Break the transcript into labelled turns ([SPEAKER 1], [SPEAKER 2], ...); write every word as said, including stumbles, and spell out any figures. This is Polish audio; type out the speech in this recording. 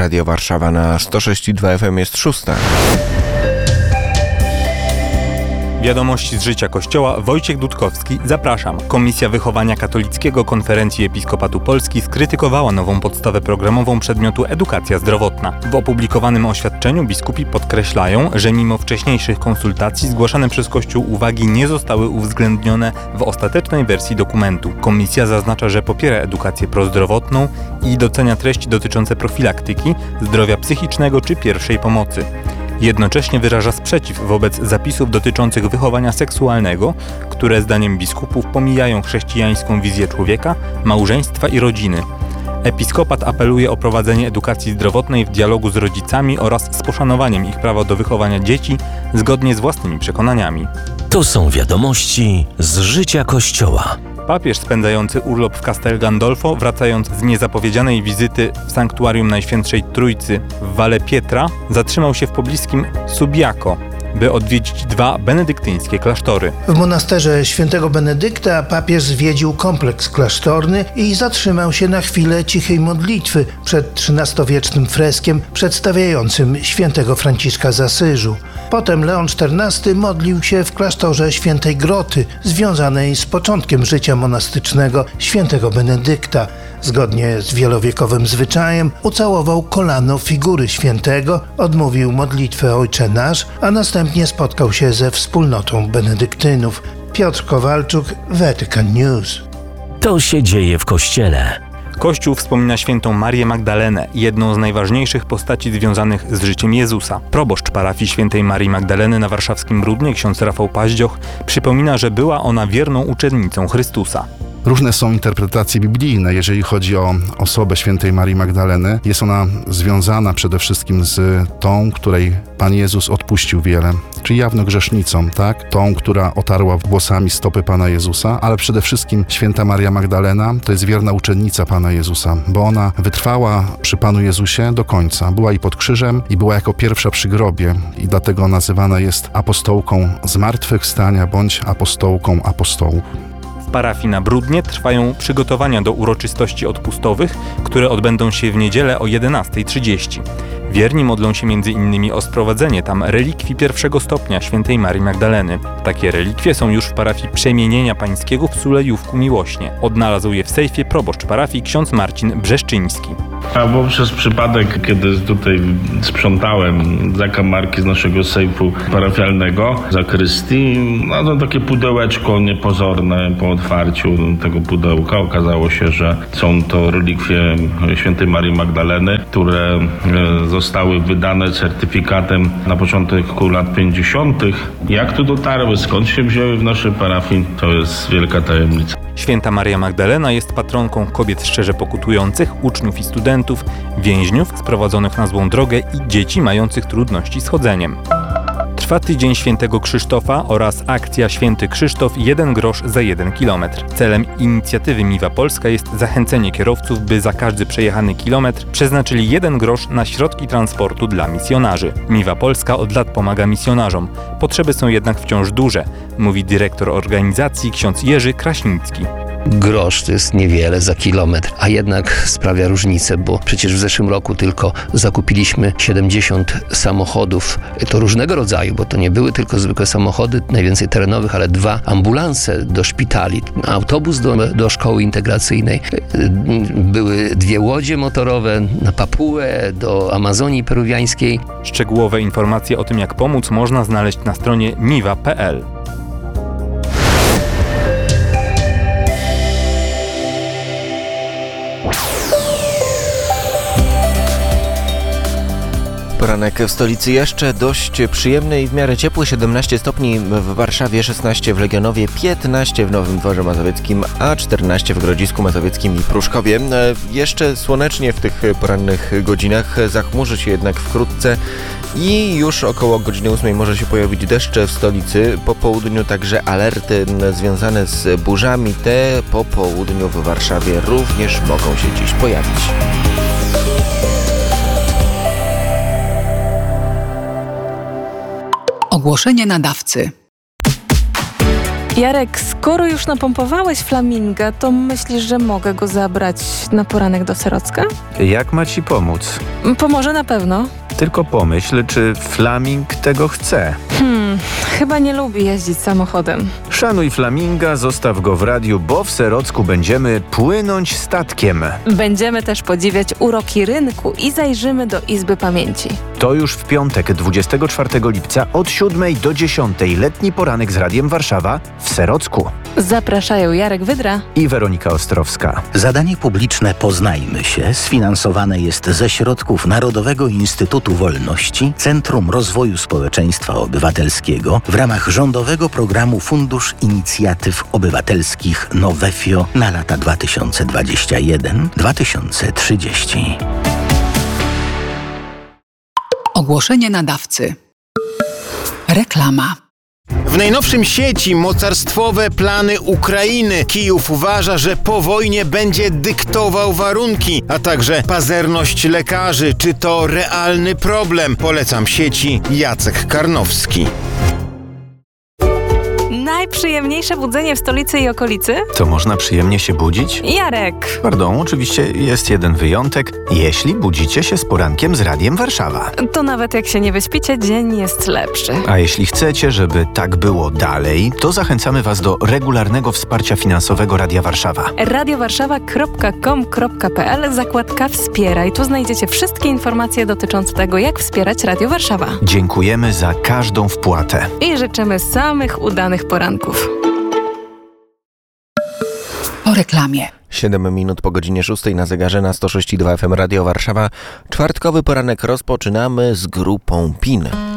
[SPEAKER 1] Radio Warszawa na sto sześć i dwa F M jest szósta.
[SPEAKER 2] Wiadomości z życia Kościoła. Wojciech Dudkowski, zapraszam. Komisja Wychowania Katolickiego Konferencji Episkopatu Polski skrytykowała nową podstawę programową przedmiotu edukacja zdrowotna. W opublikowanym oświadczeniu biskupi podkreślają, że mimo wcześniejszych konsultacji zgłaszane przez Kościół uwagi nie zostały uwzględnione w ostatecznej wersji dokumentu. Komisja zaznacza, że popiera edukację prozdrowotną i docenia treści dotyczące profilaktyki, zdrowia psychicznego czy pierwszej pomocy. Jednocześnie wyraża sprzeciw wobec zapisów dotyczących wychowania seksualnego, które zdaniem biskupów pomijają chrześcijańską wizję człowieka, małżeństwa i rodziny. Episkopat apeluje o prowadzenie edukacji zdrowotnej w dialogu z rodzicami oraz z poszanowaniem ich prawa do wychowania dzieci zgodnie z własnymi przekonaniami.
[SPEAKER 3] To są wiadomości z życia Kościoła.
[SPEAKER 2] Papież spędzający urlop w Castel Gandolfo, wracając z niezapowiedzianej wizyty w sanktuarium Najświętszej Trójcy w Valle Pietra, zatrzymał się w pobliskim Subiaco, by odwiedzić dwa benedyktyńskie klasztory.
[SPEAKER 4] W monasterze świętego Benedykta papież zwiedził kompleks klasztorny i zatrzymał się na chwilę cichej modlitwy przed trzynastowiecznym freskiem przedstawiającym świętego Franciszka z Asyżu. Potem Leon czternasty modlił się w klasztorze Świętej Groty, związanej z początkiem życia monastycznego świętego Benedykta. Zgodnie z wielowiekowym zwyczajem ucałował kolano figury świętego, odmówił modlitwę Ojcze Nasz, a następnie spotkał się ze wspólnotą benedyktynów. Piotr Kowalczuk, Vatican News.
[SPEAKER 3] To się dzieje w Kościele.
[SPEAKER 2] Kościół wspomina świętą Marię Magdalenę, jedną z najważniejszych postaci związanych z życiem Jezusa. Proboszcz parafii świętej Marii Magdaleny na warszawskim Rudnie, ksiądz Rafał Paździoch, przypomina, że była ona wierną uczennicą Chrystusa.
[SPEAKER 5] Różne są interpretacje biblijne, jeżeli chodzi o osobę świętej Marii Magdaleny. Jest ona związana przede wszystkim z tą, której Pan Jezus odpuścił wiele, czyli jawną grzesznicą, tak? Tą, która otarła włosami stopy Pana Jezusa, ale przede wszystkim święta Maria Magdalena to jest wierna uczennica Pana Jezusa, bo ona wytrwała przy Panu Jezusie do końca. Była i pod krzyżem i była jako pierwsza przy grobie i dlatego nazywana jest apostołką zmartwychwstania bądź apostołką apostołów.
[SPEAKER 2] W parafii na Brudnie trwają przygotowania do uroczystości odpustowych, które odbędą się w niedzielę o jedenasta trzydzieści. Wierni modlą się między innymi o sprowadzenie tam relikwii pierwszego stopnia świętej Marii Magdaleny. Takie relikwie są już w parafii Przemienienia Pańskiego w Sulejówku Miłośnie. Odnalazł je w sejfie proboszcz parafii ksiądz Marcin Brzeszczyński.
[SPEAKER 6] Albo przez przypadek, kiedy tutaj sprzątałem zakamarki z naszego sejfu parafialnego, zakrystii, no to takie pudełeczko niepozorne po otwarciu tego pudełka. Okazało się, że są to relikwie świętej Marii Magdaleny, które zostały wydane certyfikatem na początku lat pięćdziesiątych. Jak tu dotarły, skąd się wzięły w naszej parafii, to jest wielka tajemnica.
[SPEAKER 2] Święta Maria Magdalena jest patronką kobiet szczerze pokutujących, uczniów i studentów, więźniów sprowadzonych na złą drogę i dzieci mających trudności z chodzeniem. Trwa tydzień świętego Krzysztofa oraz akcja Święty Krzysztof jeden grosz za jeden kilometr. Celem inicjatywy Miwa Polska jest zachęcenie kierowców, by za każdy przejechany kilometr przeznaczyli jeden grosz na środki transportu dla misjonarzy. Miwa Polska od lat pomaga misjonarzom. Potrzeby są jednak wciąż duże, mówi dyrektor organizacji ksiądz Jerzy Kraśnicki.
[SPEAKER 7] Grosz to jest niewiele za kilometr, a jednak sprawia różnicę, bo przecież w zeszłym roku tylko zakupiliśmy siedemdziesiąt samochodów, to różnego rodzaju, bo to nie były tylko zwykłe samochody, najwięcej terenowych, ale dwa ambulanse do szpitali, autobus do, do szkoły integracyjnej, były dwie łodzie motorowe na Papuę, do Amazonii peruwiańskiej.
[SPEAKER 2] Szczegółowe informacje o tym, jak pomóc, można znaleźć na stronie miwa kropka pe el.
[SPEAKER 1] Poranek w stolicy jeszcze dość przyjemny i w miarę ciepły, siedemnaście stopni w Warszawie, szesnaście w Legionowie, piętnaście w Nowym Dworze Mazowieckim, a czternaście w Grodzisku Mazowieckim i Pruszkowie. Jeszcze słonecznie w tych porannych godzinach, zachmurzy się jednak wkrótce i już około godziny ósmej może się pojawić deszcze w stolicy. Po południu także alerty związane z burzami, te po południu w Warszawie również mogą się dziś pojawić.
[SPEAKER 8] Ogłoszenie nadawcy. Jarek, skoro już napompowałeś flaminga, to myślisz, że mogę go zabrać na poranek do Serocka?
[SPEAKER 9] Jak ma ci pomóc?
[SPEAKER 8] Pomoże na pewno.
[SPEAKER 9] Tylko pomyśl, czy Flaming tego chce.
[SPEAKER 8] Hmm, chyba nie lubi jeździć samochodem.
[SPEAKER 9] Szanuj Flaminga, zostaw go w radiu, bo w Serocku będziemy płynąć statkiem.
[SPEAKER 8] Będziemy też podziwiać uroki rynku i zajrzymy do Izby Pamięci.
[SPEAKER 9] To już w piątek, dwudziestego czwartego lipca od siódmej do dziesiątej. Letni poranek z Radiem Warszawa w Serocku.
[SPEAKER 8] Zapraszają Jarek Wydra
[SPEAKER 9] I Weronika Ostrowska.
[SPEAKER 10] Zadanie publiczne Poznajmy się sfinansowane jest ze środków Narodowego Instytutu Wolności, Centrum Rozwoju Społeczeństwa Obywatelskiego w ramach rządowego programu Fundusz Inicjatyw Obywatelskich Nowefio na lata dwa tysiące dwudziesty pierwszy do dwa tysiące trzydziestego.
[SPEAKER 11] Ogłoszenie nadawcy. Reklama.
[SPEAKER 12] W najnowszym sieci mocarstwowe plany Ukrainy. Kijów uważa, że po wojnie będzie dyktował warunki, a także pazerność lekarzy. Czy to realny problem? Polecam sieci Jacek Karnowski.
[SPEAKER 8] Najprzyjemniejsze budzenie w stolicy i okolicy?
[SPEAKER 9] To można przyjemnie się budzić?
[SPEAKER 8] Jarek.
[SPEAKER 9] Pardon, oczywiście jest jeden wyjątek. Jeśli budzicie się z porankiem z Radiem Warszawa.
[SPEAKER 8] To nawet jak się nie wyśpicie, dzień jest lepszy.
[SPEAKER 9] A jeśli chcecie, żeby tak było dalej, to zachęcamy Was do regularnego wsparcia finansowego Radia Warszawa.
[SPEAKER 8] radiowarszawa kropka com kropka pe el, zakładka Wspieraj. Tu znajdziecie wszystkie informacje dotyczące tego, jak wspierać Radio Warszawa.
[SPEAKER 9] Dziękujemy za każdą wpłatę.
[SPEAKER 8] I życzymy samych udanych poranków.
[SPEAKER 11] Po reklamie.
[SPEAKER 1] siedem minut po godzinie szóstej na zegarze na sto sześć i dwa F M Radio Warszawa. Czwartkowy poranek rozpoczynamy z grupą P I N.